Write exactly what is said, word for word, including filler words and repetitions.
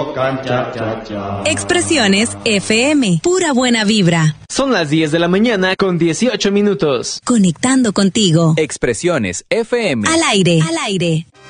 Expresiones F M, pura buena vibra. Son las diez de la mañana con dieciocho minutos. Conectando contigo. Expresiones F M. Al aire, al aire.